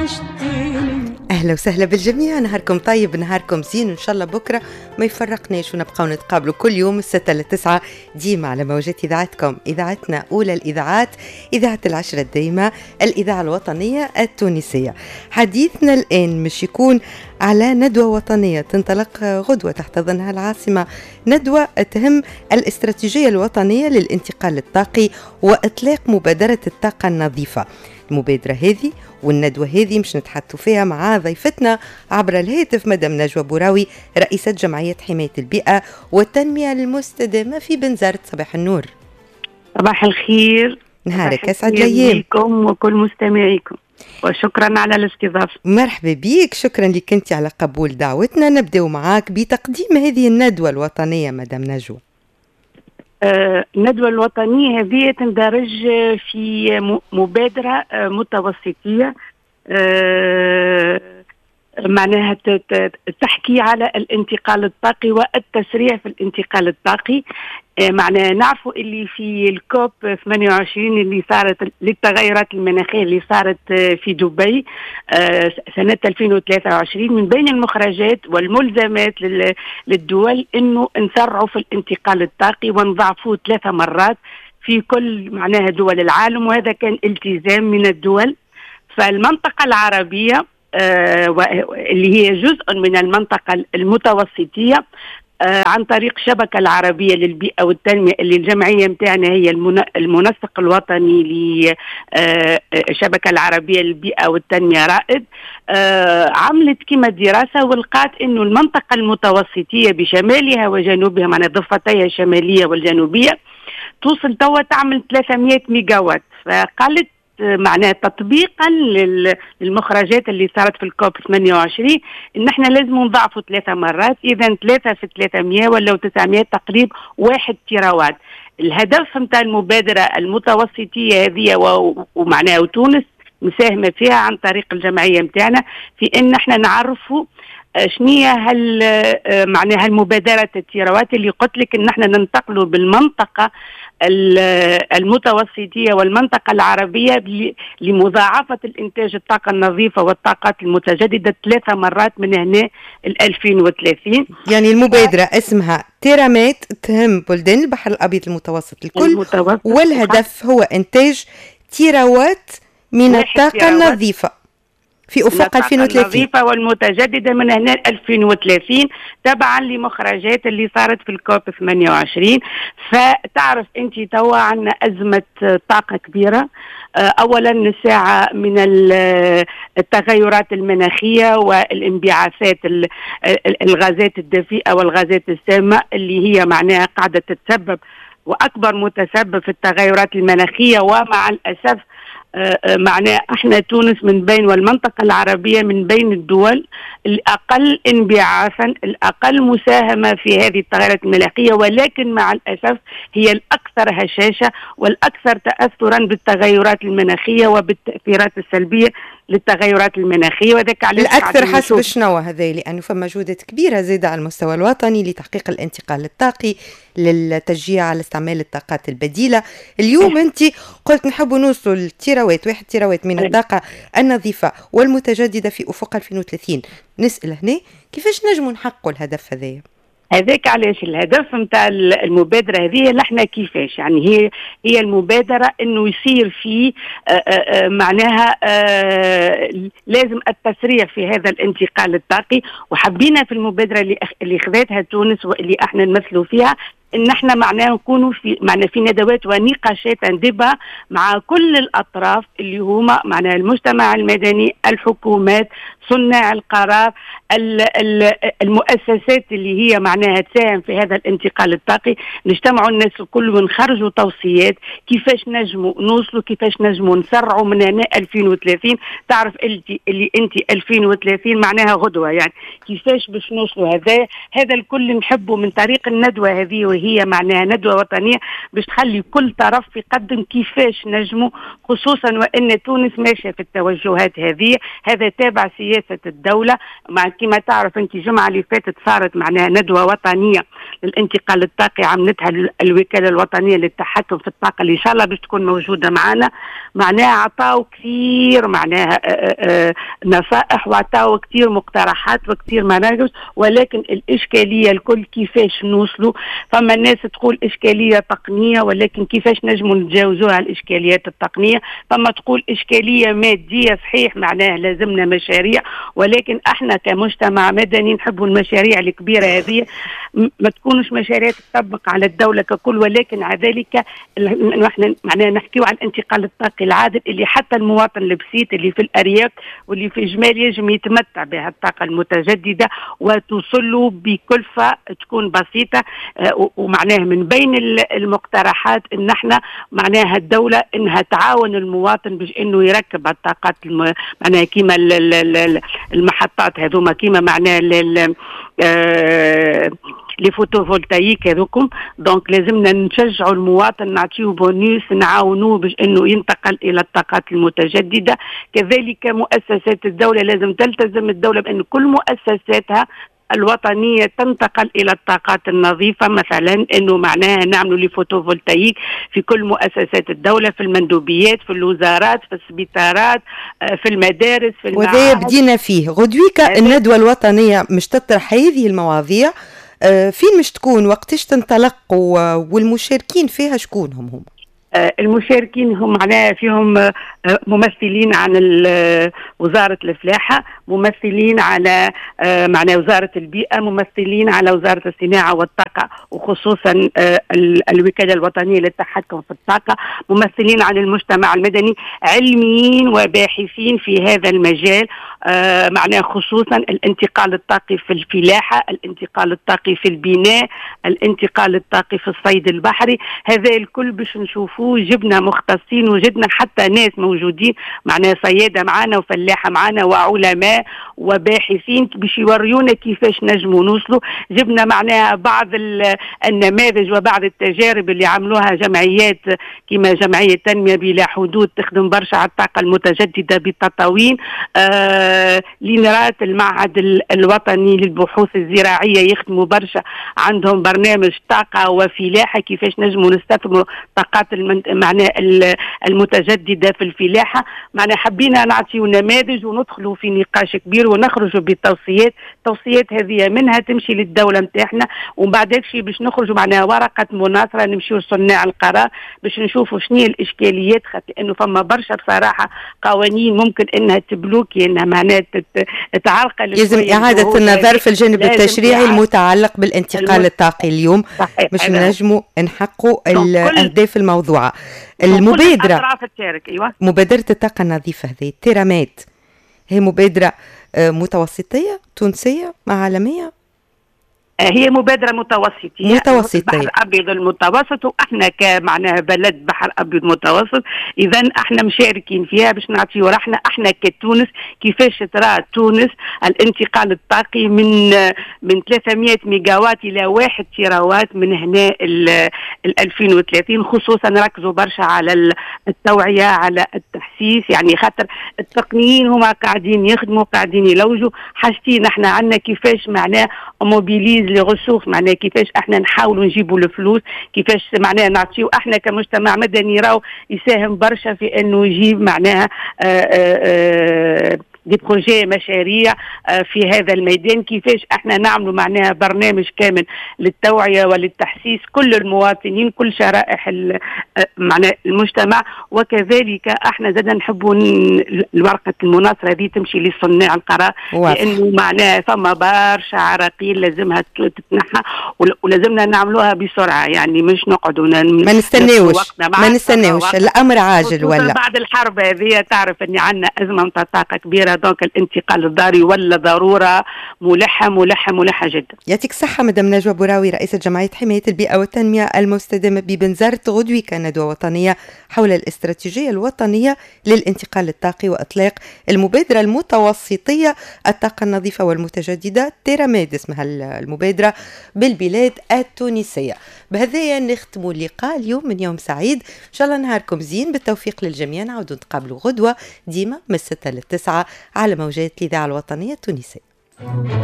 أهلا وسهلا بالجميع، نهاركم طيب، نهاركم زين، وإن شاء الله بكرة ما يفرقناش ونبقاو نتقابلوا كل يوم الستة للتسعة ديما على موجات إذاعتكم، إذاعتنا أولى الإذاعات، إذاعة العشرة الدايمة، الإذاعة الوطنية التونسية. حديثنا الآن مش يكون على ندوة وطنية تنطلق غدوة تحتضنها العاصمة، ندوة تهم الاستراتيجية الوطنية للانتقال الطاقي وإطلاق مبادرة الطاقة النظيفة. المبادرة هذه والندوة هذه مش نتحدثوا فيها مع ضيفتنا عبر الهاتف مدام نجوى بوراوي، رئيسة جمعية حماية البيئة والتنمية المستدامة في بنزرت. صباح النور. صباح الخير، نهارك أسعد الأيام لكم وكل مستمعيكم، وشكرا على الاستضافة. مرحبا بيك، شكرا لك أنت على قبول دعوتنا. نبدأ معاك بتقديم هذه الندوة الوطنية مدام نجوى. الندوة الوطنية هذه تندرج في مبادرة متوسطية، معناها تحكي على الانتقال الطاقي والتسريع في الانتقال الطاقي. معناها نعرفوا اللي في الكوب 28 اللي صارت للتغيرات المناخية اللي صارت في دبي سنة 2023، من بين المخرجات والملزمات للدول انه نسرعوا في الانتقال الطاقي ونضاعفوه 3 مرات في كل معناها دول العالم، وهذا كان التزام من الدول. فالمنطقة العربية اللي هي جزء من المنطقة المتوسطية عن طريق شبكة العربية للبيئة والتنمية، اللي الجمعية متاعنا هي المنسق الوطني لشبكة العربية للبيئة والتنمية رائد، عملت كما دراسة ولقات إنه المنطقة المتوسطية بشمالها وجنوبها، معنى ضفتيها الشمالية والجنوبية، توصل توا تعمل 300 ميجاوات. فقالت معناه تطبيقا للمخرجات اللي صارت في الكوب 28 ان احنا لازم نضاعفوا 3 مرات، اذا 3 في 300 ولا 900 تقريبا 1 تيراوات. الهدف نتاع المبادرة المتوسطية هذه ومعناها وتونس مساهمة فيها عن طريق الجمعية متاعنا في ان احنا نعرفوا شنية معناها المبادرة التيراوات اللي قلت لك ان احنا ننتقلوا بالمنطقة المتوسطية والمنطقة العربية لمضاعفة الإنتاج الطاقة النظيفة والطاقات المتجددة 3 مرات من هنا 2030. يعني المبادرة اسمها تيرامات، تهم بلدان البحر الأبيض المتوسط الكل، والهدف هو إنتاج تيراوات من الطاقة النظيفة في أفق 2030 النظيفة والمتجددة من هنا 2030 تبعا لمخرجات اللي صارت في الكوب 28. فتعرف انت توا عنا أزمة طاقة كبيرة، أولا الساعة من التغيرات المناخية والانبعاثات الغازات الدفيئة والغازات السامة اللي هي معناها قاعدة تتسبب وأكبر متسبب في التغيرات المناخية. ومع الأسف معناه احنا تونس من بين والمنطقة العربية من بين الدول الأقل انبعاثا، الأقل مساهمة في هذه التغيرات المناخية، ولكن مع الأسف هي الأكثر هشاشة والأكثر تأثرا بالتغيرات المناخية وبالتأثيرات السلبية للتغيرات المناخية. وذلك الأكثر حسب شنو هذا؟ لأنه فما جهودات كبيرة زيادة على المستوى الوطني لتحقيق الانتقال الطاقي، للتشجيع على استعمال الطاقات البديلة. اليوم أنت قلت نحب نوصل للتيراوات 1 تيراوات من الطاقة النظيفة والمتجددة في أفق 2030. نسأل هنا كيفاش نجموا نحققوا الهدف هذا؟ هذاك علاش الهدف نتاع المبادرة هذه لحنا كيفاش، يعني هي المبادرة انه يصير في معناها لازم التسريع في هذا الانتقال الطاقي. وحبينا في المبادرة اللي خذتها تونس واللي احنا نمثلوا فيها ان احنا معناه نكونوا في ندوات ونقاشات ندبها مع كل الاطراف اللي هما معناه المجتمع المدني، الحكومات، صناع القرار، المؤسسات اللي هي معناها تساهم في هذا الانتقال الطاقي. نجتمعوا الناس الكل ونخرجوا توصيات كيفاش نجموا نوصلوا، كيفاش نجموا نسرعوا من هنا 2030. تعرف اللي انت 2030 معناها غدوة، يعني كيفاش باش نوصلوا هذا الكل نحبه من طريق الندوة هذه، وهي هي معناها ندوة وطنية باش تخلي كل طرف يقدم كيفاش نجموا، خصوصا وان تونس ماشيه في التوجهات هذه. هذا تابع سياسه الدوله. مع كما تعرف انت الجمعه اللي فاتت صارت معناها ندوه وطنيه للانتقال الطاقي، عملتها الوكاله الوطنيه للتحكم في الطاقه اللي ان شاء الله باش تكون موجوده معنا. معناها عطاو كثير معناها نصائح، وعطاو كثير مقترحات وكثير مناهج، ولكن الاشكاليه الكل كيفاش نوصلوا. فما الناس تقول اشكاليه تقنيه، ولكن كيفاش نجموا نتجاوزوها الاشكاليات التقنيه. فما تقول اشكاليه ماديه، صحيح معناها لازمنا مشاريع، ولكن احنا كمجتمع مدني نحبوا المشاريع الكبيره هذه ما تكونش مشاريع تطبق على الدوله ككل، ولكن على ذلك نحن معناها نحكيو على الانتقال الطاقي العادل اللي حتى المواطن البسيط اللي في الارياف واللي في الجمال يجم يتمتع بها الطاقه المتجدده وتوصل له بكلفه تكون بسيطه. ومعناه من بين المقترحات ان احنا معناها الدوله انها تعاون المواطن باش انه يركب الطاقات معناها كيما المحطات هذوما كيما معناها لي فوتوفولتايك هذوكم. دونك لازمنا نشجعوا المواطن، نعطيو بونيس، نعاونوه باش انه ينتقل الى الطاقات المتجدده. كذلك مؤسسات الدوله لازم تلتزم الدوله بان كل مؤسساتها الوطنية تنتقل إلى الطاقات النظيفة، مثلا أنه معناها نعملوا لي فوتوفولتايك في كل مؤسسات الدولة، في المندوبيات، في الوزارات، في السبيطارات، في المدارس، في المعاهد. وذا بدينا فيه غدويكا الندوة الوطنية مش تطرح هذه المواضيع. فين مش تكون، وقتش تنطلق، والمشاركين فيها شكون هم؟ المشاركين هم معناها فيهم ممثلين عن وزارة الفلاحة، ممثلين على معناها وزارة البيئة، ممثلين على وزارة الصناعة والطاقة وخصوصا الوكالة الوطنية للتحكم في الطاقة، ممثلين عن المجتمع المدني، علميين وباحثين في هذا المجال. معناها خصوصا الانتقال الطاقي في الفلاحة، الانتقال الطاقي في البناء، الانتقال الطاقي في الصيد البحري. هذا الكل باش نشوفوه جبنا مختصين وجدنا حتى ناس موجودين معناها صيادة معنا وفلاحة معنا وعلماء وباحثين باش يوريونا كيفاش نجموا نوصلوا. جبنا معناها بعض النماذج وبعض التجارب اللي عملوها جمعيات كما جمعية تنمية بلا حدود تخدم برشا على الطاقة المتجددة بالتطاوين. لينرات المعهد الوطني للبحوث الزراعية يخدموا برشا، عندهم برنامج طاقة وفلاحة كيفاش نجموا نستثمروا طاقات معناها المتجددة في الفلاحة. معناها حبينا نعطيو نماذج وندخلوا في نقاش كبير ونخرجوا بتوصيات. التوصيات هذه منها تمشي للدولة نتاعنا، ومن بعد هيك بش نخرجوا معناها ورقة مناصرة نمشيو لصناع القرار باش نشوفوا شنو هي الإشكاليات، خاطر إنه فما برشا بصراحة قوانين ممكن إنها تبلوكي إنها معناها تعرقل. لازم إعادة النظر في الجانب التشريعي المتعلق بالانتقال الطاقي اليوم باش نجموا نحققوا الأهداف الموضوعة. المبادرة أيوة. مبادرة الطاقة النظيفة هذه تيرامات هي مبادرة متوسطية تونسية عالمية؟ هي مبادرة متوسطية متوسطية بحر أبيض المتوسط، وإحنا كمعناها بلد بحر أبيض متوسط إذا إحنا مشاركين فيها باش نعطيو راحنا إحنا كتونس كيفاش ترى تونس الانتقال الطاقي من 300 ميجاوات إلى 1 تيراوات من هنا 2030. خصوصا ركزوا برشا على التوعية على التحسيس، يعني خاطر التقنيين هما قاعدين يخدموا قاعدين يلوجوا حاجتين إحنا عندنا كيفاش معناه موبيليز لي ريسورس، معناها كيفاش احنا نحاولوا نجيبوا الفلوس، كيفاش معناها نعطيو احنا كمجتمع مدني راهو يساهم برشا في انه يجيب معناها دي بروجي مشاريع في هذا الميدان. كيفاش احنا نعملوا معناها برنامج كامل للتوعية وللتحسيس كل المواطنين كل شرائح معناها المجتمع. وكذلك احنا زاد نحبوا الورقة المناصرة هذه تمشي لصناع القرار، لانه معناها فما برشا عراقيل لازمها تتنحى ولازمنا نعملوها بسرعة، يعني مش نقعدوا ما نستناوش الامر عاجل. ولا بعد الحرب هذه تعرف ان عندنا ازمة طاقة كبيرة كبيرة. دونك الانتقال الضاري ولا ضرورة ملحة جدا. يعطيك الصحة مدام نجوى بوراوي، رئيسة جمعية حماية البيئة والتنمية المستدامة ببنزرت. غدوي كان ندوة وطنية حول الاستراتيجية الوطنية للانتقال الطاقي وإطلاق المبادرة المتوسطية الطاقة النظيفة والمتجددة، تيراميد اسمها المبادرة، بالبلاد التونسية. بهذا نختم اللقاء اليوم من يوم سعيد، إن شاء الله نهاركم زين، بالتوفيق للجميع. نعود نتقابلوا غدوة ديما من 6 ل 9 على موجات الإذاعة الوطنية التونسية.